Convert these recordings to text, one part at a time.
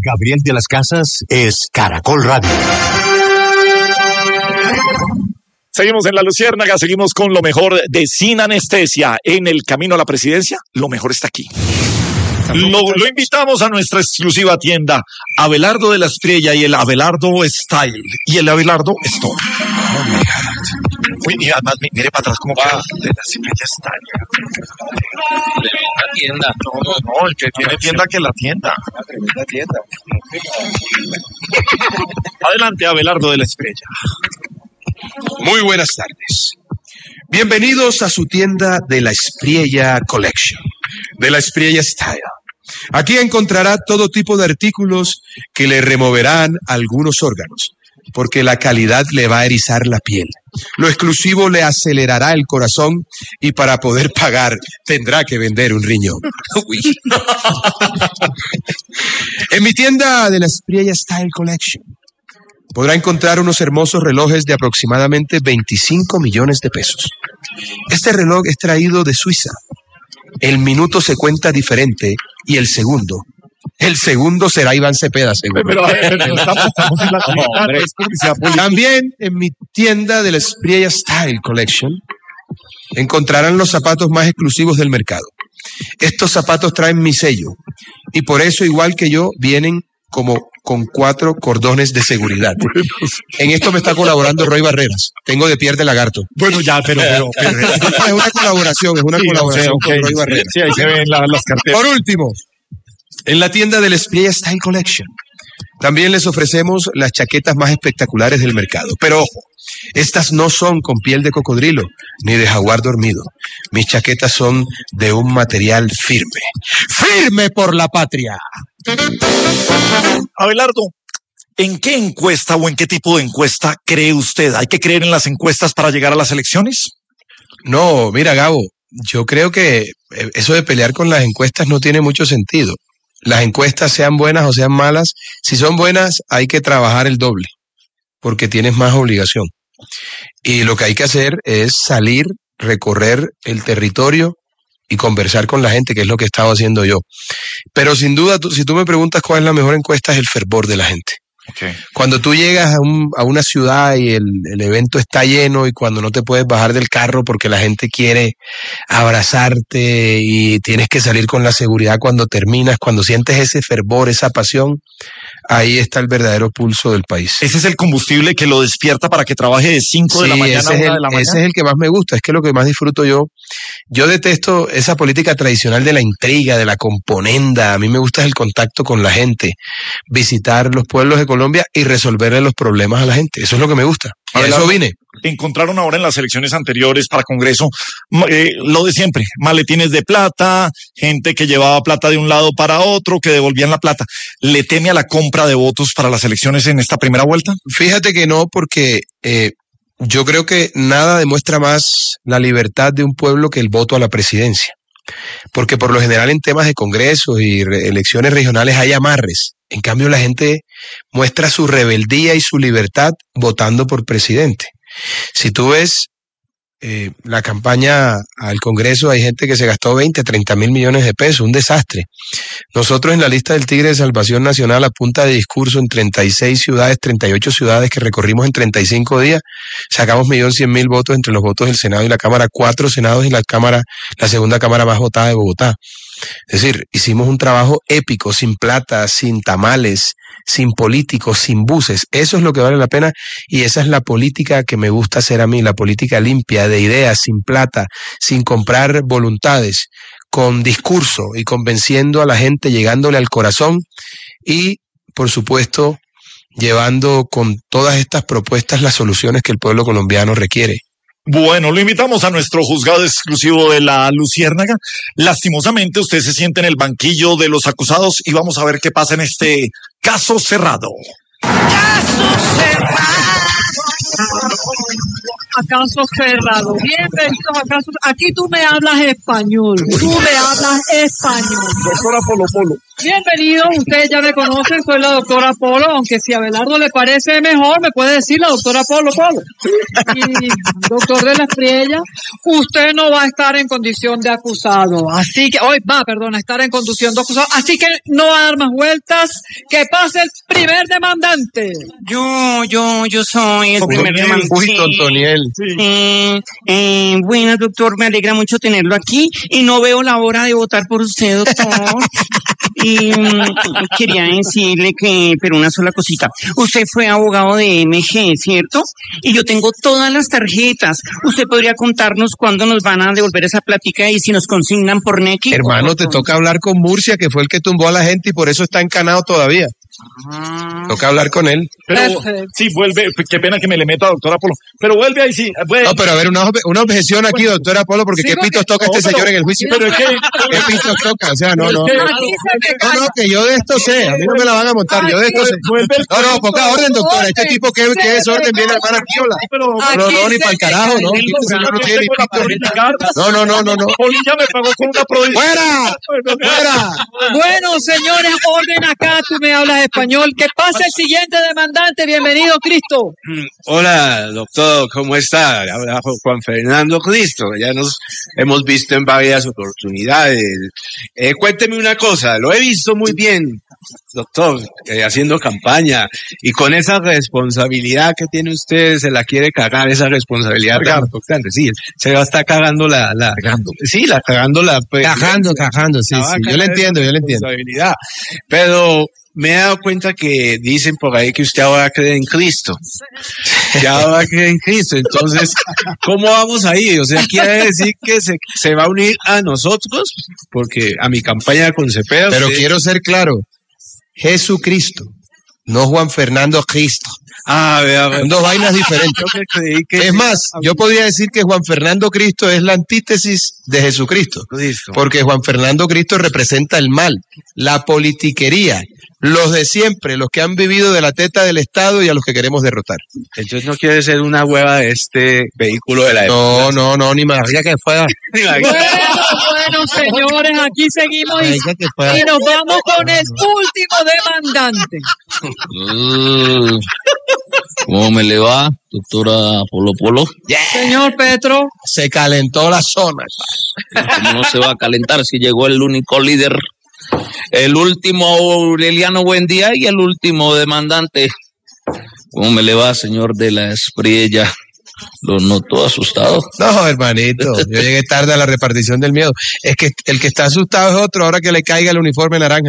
Gabriel de las Casas es Caracol Radio. Seguimos en La Luciérnaga, seguimos con lo mejor de Sin Anestesia. En el camino a la presidencia, lo mejor está aquí. Lo invitamos a nuestra exclusiva tienda, Abelardo de la Espriella y el Abelardo Style y el Abelardo Store. Oh my God. Uy, y además, mire para atrás cómo va de la Espriella Style. La tienda. No, el que tiene tienda que la tienda. La tremenda tienda. Adelante, Abelardo de la Espriella. Muy buenas tardes. Bienvenidos a su tienda de la Espriella Collection, de la Espriella Style. Aquí encontrará todo tipo de artículos que le removerán algunos órganos, porque la calidad le va a erizar la piel. Lo exclusivo le acelerará el corazón y para poder pagar tendrá que vender un riñón. Uy. En mi tienda de la Espriella Style Collection podrá encontrar unos hermosos relojes de aproximadamente 25 millones de pesos. Este reloj es traído de Suiza. El minuto se cuenta diferente y el segundo será Iván Cepeda, seguro. Pero estamos en la tienda, es publicidad política. También en mi tienda de la Espriella Style Collection encontrarán los zapatos más exclusivos del mercado. Estos zapatos traen mi sello y por eso, igual que yo, vienen como con 4 cordones de seguridad. En esto me está colaborando Roy Barreras. Tengo de piel de lagarto. Bueno, ya, pero es una colaboración, con Roy Barreras. Sí, ahí se ven las carteras. Por último, en la tienda del Espriella Style Collection también les ofrecemos las chaquetas más espectaculares del mercado. Pero ojo, estas no son con piel de cocodrilo ni de jaguar dormido. Mis chaquetas son de un material firme. ¡Firme por la patria! Abelardo, ¿en qué encuesta o en qué tipo de encuesta cree usted? ¿Hay que creer en las encuestas para llegar a las elecciones? No, mira, Gabo, yo creo que eso de pelear con las encuestas no tiene mucho sentido. Las encuestas, sean buenas o sean malas, si son buenas hay que trabajar el doble, porque tienes más obligación. Y lo que hay que hacer es salir, recorrer el territorio y conversar con la gente, que es lo que he estado haciendo yo. Pero sin duda, si tú me preguntas cuál es la mejor encuesta, es el fervor de la gente. Okay. Cuando tú llegas a una ciudad y el evento está lleno y cuando no te puedes bajar del carro porque la gente quiere abrazarte y tienes que salir con la seguridad cuando terminas, cuando sientes ese fervor, esa pasión, ahí está el verdadero pulso del país. Ese es el combustible que lo despierta para que trabaje de 5 de la mañana a 1 de la mañana. Ese es el que más me gusta, es que lo que más disfruto yo. Yo detesto esa política tradicional de la intriga, de la componenda. A mí me gusta el contacto con la gente, visitar los pueblos de Colombia y resolverle los problemas a la gente. Eso es lo que me gusta. Y a eso vine. Encontraron ahora en las elecciones anteriores para Congreso lo de siempre, maletines de plata, gente que llevaba plata de un lado para otro, que devolvían la plata. ¿Le teme a la compra de votos para las elecciones en esta primera vuelta? Fíjate que no, porque yo creo que nada demuestra más la libertad de un pueblo que el voto a la presidencia. Porque por lo general en temas de congresos y elecciones regionales hay amarres. En cambio la gente muestra su rebeldía y su libertad votando por presidente. Si tú ves la campaña al Congreso, hay gente que se gastó 20, 30 mil millones de pesos, un desastre. Nosotros en la lista del Tigre de Salvación Nacional, a punta de discurso en 36 ciudades, 38 ciudades que recorrimos en 35 días, sacamos 1.100.000 votos entre los votos del Senado y la Cámara, 4 senados y la segunda Cámara más votada de Bogotá. Es decir, hicimos un trabajo épico, sin plata, sin tamales, sin políticos, sin buses. Eso es lo que vale la pena y esa es la política que me gusta hacer a mí, la política limpia, de ideas, sin plata, sin comprar voluntades, con discurso y convenciendo a la gente, llegándole al corazón y, por supuesto, llevando con todas estas propuestas las soluciones que el pueblo colombiano requiere. Bueno, lo invitamos a nuestro juzgado exclusivo de La Luciérnaga. Lastimosamente, usted se siente en el banquillo de los acusados y vamos a ver qué pasa en este caso cerrado. ¡Caso cerrado! A caso cerrado. Bienvenidos a caso. Aquí tú me hablas español. Tú me hablas español. Doctora Polo Polo, Bienvenido, ustedes ya me conocen, soy la doctora Polo, aunque si a Abelardo le parece mejor, me puede decir la doctora Polo. Y doctor de la Espriella, usted no va a estar en condición de acusado, así que, a estar en condición de acusado, así que no va a dar más vueltas, que pase el primer demandante. Yo soy el primer demandante. Uy, Antoniel. Buenas, doctor, me alegra mucho tenerlo aquí y no veo la hora de votar por usted, doctor. Y quería decirle pero una sola cosita. Usted fue abogado de MG, ¿cierto? Y yo tengo todas las tarjetas. ¿Usted podría contarnos cuándo nos van a devolver esa plática y si nos consignan por Nequi? Hermano, te toca hablar con Murcia, que fue el que tumbó a la gente y por eso está encanado todavía. Toca hablar con él. Pero sí, vuelve, qué pena que me le meta a doctora Polo, pero vuelve ahí, sí. No, pero a ver, una objeción aquí, doctora Polo, porque qué pitos toca este señor en el juicio. Pero es que... ¿Qué pitos toca? O sea, no, que yo de esto sé, a mí no me la van a montar, yo de esto sé. No, poca orden, doctora, este tipo que desorden viene a hermana Piola. No, ni para el carajo, no. No tiene ni pito. No. Polilla me pagó con una provincia. ¡Fuera! Bueno, señores, orden acá, tú me hablas español. Que pase el siguiente demandante. Bienvenido, Cristo. Hola, doctor, ¿cómo está? Habla Juan Fernando Cristo. Ya nos hemos visto en varias oportunidades. Cuénteme una cosa, lo he visto muy bien, doctor, haciendo campaña y con esa responsabilidad que tiene usted, se la quiere cagar, esa responsabilidad tan importante. Sí, se va a estar cagando cagando, sí. Yo le entiendo. Responsabilidad. Pero me he dado cuenta que dicen por ahí que usted ahora cree en Cristo. Ya ahora cree en Cristo. Entonces, ¿cómo vamos ahí? O sea, quiere decir que se va a unir a nosotros, porque a mi campaña con Cepeda. Pero quiero ser claro, Jesucristo, no Juan Fernando Cristo. Son dos vainas diferentes. Es más, yo podría decir que Juan Fernando Cristo es la antítesis de Jesucristo. Porque Juan Fernando Cristo representa el mal, la politiquería, los de siempre, los que han vivido de la teta del Estado y a los que queremos derrotar. Entonces no quiere ser una hueva de este vehículo de la época. No, ni más que fuera. Bueno, señores, aquí seguimos y nos vamos con el último demandante. ¿Cómo me le va, doctora Polo? Señor Petro. Se calentó la zona. ¿Cómo no se va a calentar si llegó el único líder? El último Aureliano Buendía y el último demandante. ¿Cómo me le va, señor de la Espriella? Lo noto asustado. No, hermanito, yo llegué tarde a la repartición del miedo. Es que el que está asustado es otro, ahora que le caiga el uniforme naranja.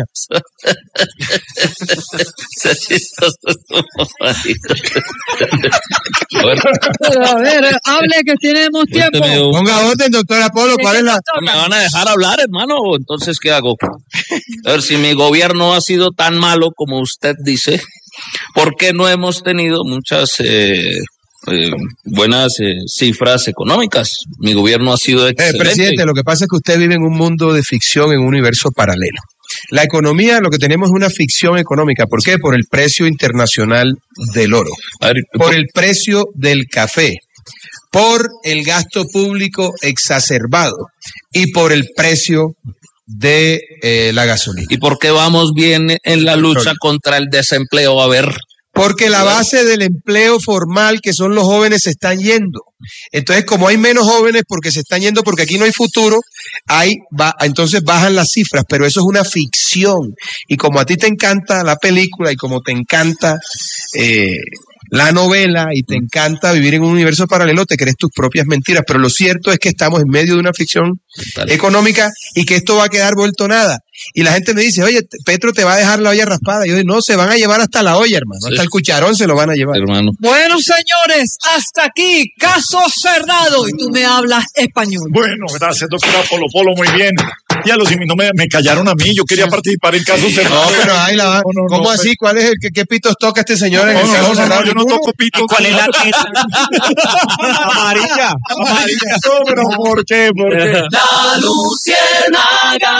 Pero a ver, hable que tenemos tiempo. Ponga orden, doctor Apolo, ¿cuál es la...? ¿Me van a dejar hablar, hermano? Entonces, ¿qué hago? A ver, si mi gobierno ha sido tan malo como usted dice, ¿por qué no hemos tenido muchas... buenas cifras económicas? Mi gobierno ha sido excelente. Presidente, lo que pasa es que usted vive en un mundo de ficción, en un universo paralelo. La economía, lo que tenemos es una ficción económica. ¿Por qué? Por el precio internacional del oro, por el precio del café, por el gasto público exacerbado y por el precio de la gasolina. ¿Y por qué vamos bien en la lucha contra el desempleo? A ver... Porque la base del empleo formal, que son los jóvenes, se están yendo. Entonces, como hay menos jóvenes porque se están yendo, porque aquí no hay futuro, entonces bajan las cifras, pero eso es una ficción. Y como a ti te encanta la película y como te encanta la novela y te encanta vivir en un universo paralelo, te crees tus propias mentiras. Pero lo cierto es que estamos en medio de una ficción económica y que esto va a quedar vuelto nada. Y la gente me dice, oye, Petro te va a dejar la olla raspada. Y yo digo, no, se van a llevar hasta la olla, hermano. Hasta el cucharón se lo van a llevar. Hermano. Bueno, señores, hasta aquí, caso cerrado. Y tú me hablas español. Bueno, gracias, doctora Polo, muy bien. Ya no me callaron a mí, yo quería participar en casos cerrados. No, pero ahí la va. ¿Cómo así? ¿Cuál es qué pitos toca este señor en el caso cerrado? Yo no toco pitos. ¿Cuál es la teta? Amarilla. No, pero ¿por qué? La Luciérnaga.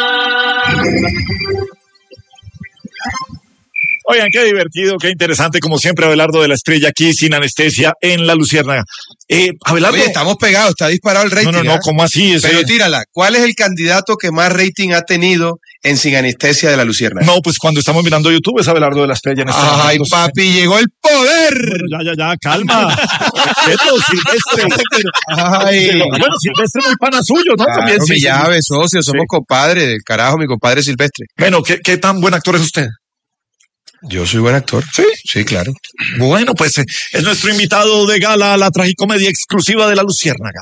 Oigan, qué divertido, qué interesante, como siempre, Abelardo de la Espriella aquí sin anestesia en la Luciérnaga. Abelardo. Oye, estamos pegados, está disparado el rating. No, ¿cómo así? Pero tírala, ¿cuál es el candidato que más rating ha tenido en Sin Anestesia de la Luciérnaga? No, pues cuando estamos mirando YouTube es Abelardo de la Estrella en este ¡Ay, momento. papi, llegó el poder! Bueno, ya, calma. Respeto, Silvestre. Ay. Bueno, Silvestre muy pana suyo, ¿no? Claro, También mi llave, socio, somos compadres, del carajo, mi compadre Silvestre. Bueno, ¿qué tan buen actor es usted? Yo soy buen actor. ¿Sí? Sí, claro. Bueno, pues es nuestro invitado de gala a la tragicomedia exclusiva de La Luciérnaga.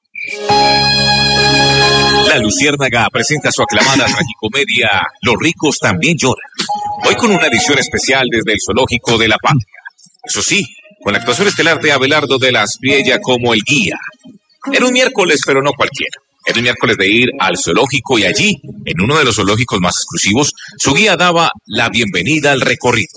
La Luciérnaga presenta su aclamada tragicomedia Los ricos también lloran. Hoy con una edición especial desde el Zoológico de la Patria. Eso sí, con la actuación estelar de Abelardo de la Espriella como el guía. Era un miércoles, pero no cualquiera. Era el miércoles de ir al zoológico y allí, en uno de los zoológicos más exclusivos, su guía daba la bienvenida al recorrido.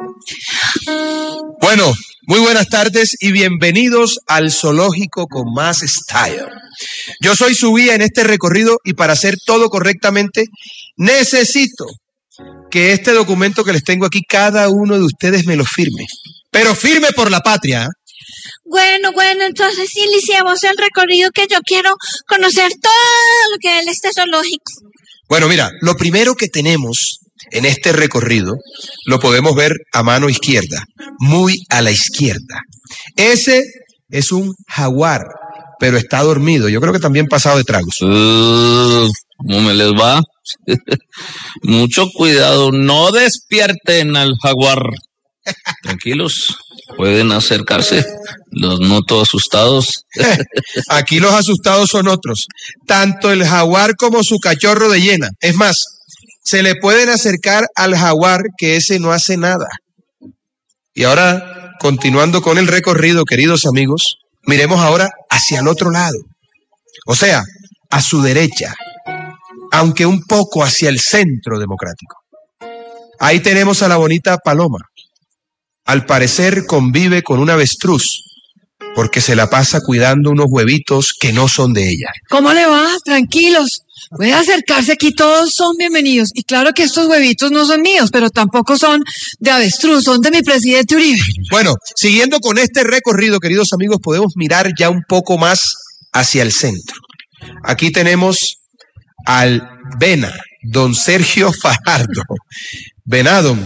Bueno, muy buenas tardes y bienvenidos al zoológico con más style. Yo soy su guía en este recorrido y para hacer todo correctamente necesito que este documento que les tengo aquí, cada uno de ustedes me lo firme. Pero firme por la patria. Bueno, entonces iniciamos el recorrido que yo quiero conocer todo lo que hay en este zoológico. Bueno, mira, lo primero que tenemos en este recorrido lo podemos ver a mano izquierda, muy a la izquierda. Ese es un jaguar, pero está dormido. Yo creo que también pasado de tragos. ¿Cómo me les va? Mucho cuidado, no despierten al jaguar. Tranquilos, pueden acercarse. Los noto asustados. Aquí los asustados son otros, tanto el jaguar como su cachorro de hiena. Es más, se le pueden acercar al jaguar que ese no hace nada. Y ahora, continuando con el recorrido, queridos amigos, miremos ahora hacia el otro lado. O sea, a su derecha, aunque un poco hacia el centro democrático. Ahí tenemos a la bonita paloma. Al parecer convive con un avestruz, porque se la pasa cuidando unos huevitos que no son de ella. ¿Cómo le va? Tranquilos. Puede acercarse aquí, todos son bienvenidos. Y claro que estos huevitos no son míos, pero tampoco son de avestruz, son de mi presidente Uribe. Bueno, siguiendo con este recorrido, queridos amigos, podemos mirar ya un poco más hacia el centro. Aquí tenemos al Vena, don Sergio Fajardo. Venadon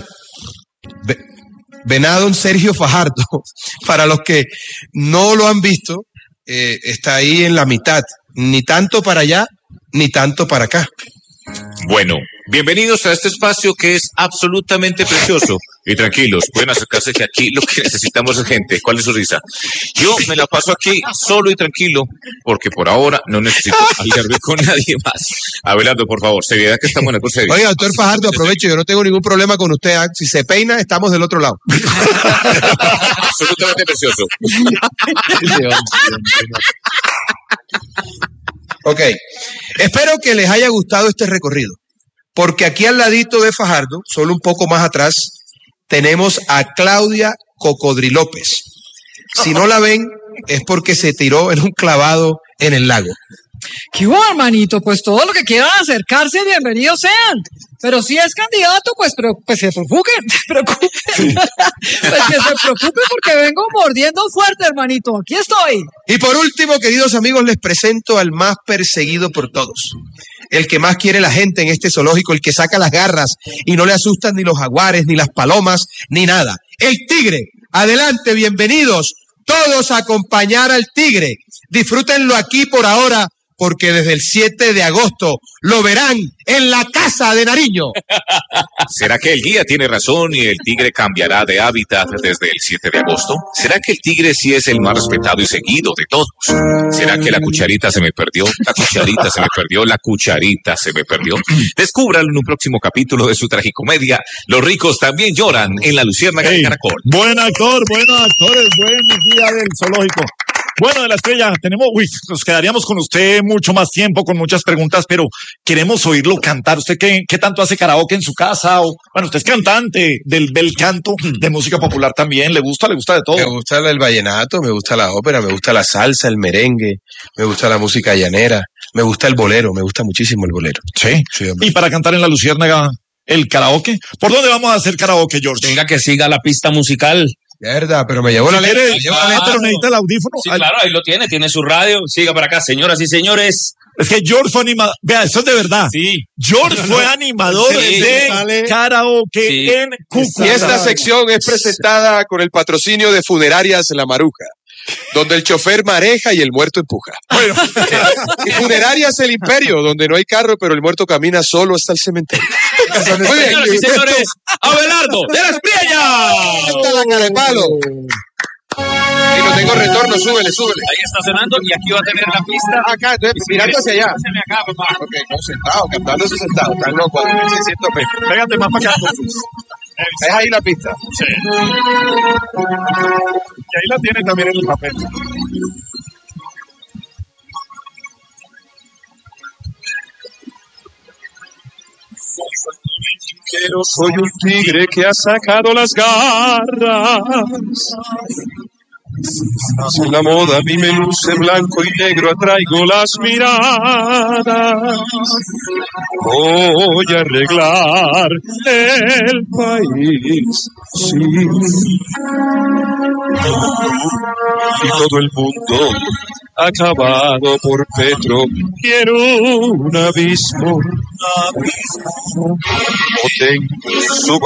Sergio Fajardo. Para los que no lo han visto, está ahí en la mitad, ni tanto para allá, ni tanto para acá. Bueno, bienvenidos a este espacio que es absolutamente precioso. Y tranquilos, pueden acercarse que aquí lo que necesitamos es gente. ¿Cuál es su risa? Yo me la paso aquí solo y tranquilo, porque por ahora no necesito aliarme con nadie más. Abelardo, por favor, seriedad que estamos en el curso de vida. Oiga, doctor Fajardo, aprovecho, yo no tengo ningún problema con usted. Si se peina, estamos del otro lado. Absolutamente precioso. Ok, espero que les haya gustado este recorrido, porque aquí al ladito de Fajardo, solo un poco más atrás, tenemos a Claudia Cocodrilópez. Si no la ven, es porque se tiró en un clavado en el lago. ¿Qué hubo, hermanito? Pues todo lo que quieran acercarse, bienvenidos sean. Pero si es candidato, pues se preocupen. Pues que se preocupen porque vengo mordiendo fuerte, hermanito. Aquí estoy. Y por último, queridos amigos, les presento al más perseguido por todos. El que más quiere la gente en este zoológico, el que saca las garras y no le asustan ni los jaguares, ni las palomas, ni nada. El tigre. Adelante, bienvenidos todos a acompañar al tigre. Disfrútenlo aquí por ahora, porque desde el 7 de agosto lo verán en la Casa de Nariño. ¿Será que el guía tiene razón y el tigre cambiará de hábitat desde el 7 de agosto? ¿Será que el tigre sí es el más respetado y seguido de todos? ¿Será que la cucharita se me perdió? La cucharita se me perdió, la cucharita se me perdió. Descúbralo en un próximo capítulo de su tragicomedia. Los ricos también lloran en La Luciérnaga de Caracol. Buen actor, buenos actores, buen guía del zoológico. Bueno, de la Estrella, nos quedaríamos con usted mucho más tiempo, con muchas preguntas, pero queremos oírlo cantar. ¿Usted qué tanto hace karaoke en su casa? Bueno, usted es cantante del bel canto, de música popular también. ¿Le gusta de todo? Me gusta el vallenato, me gusta la ópera, me gusta la salsa, el merengue, me gusta la música llanera, me gusta el bolero, me gusta muchísimo el bolero. Sí. Y para cantar en La Luciérnaga, el karaoke. ¿Por dónde vamos a hacer karaoke, George? Venga, que siga la pista musical. Verdad, pero me llevó la letra. Pero necesita el audífono. Sí, claro, ahí lo tiene su radio. Siga para acá, señoras y señores. Es que George fue animador. Vea, eso es de verdad. Sí. George fue animador de karaoke en Cúcuta. Y esta sección es presentada con el patrocinio de Funerarias La Maruja, donde el chofer maneja y el muerto empuja. Bueno, Y Funerarias El Imperio, donde no hay carro, pero el muerto camina solo hasta el cementerio. Muy bien. Señoras y señores, Abelardo de la Espriella. Está la cara de palo. Y no tengo retorno, súbele. Ahí está sonando y aquí va a tener la pista. Acá, entonces, mirando hacia allá. Se me acaba, papá. Ok, no, sentado, cantándose sentado. Están locos, 1600 pesos. pégate más para acá. Es ahí la pista. Sí. Y ahí la tiene también en el papel. Soy un tigre que ha sacado las garras. En la moda mi me luce blanco y negro, atraigo las miradas. Voy a arreglar el país, sí. Y todo el mundo acabado por Petro. Quiero un abismo. Voten su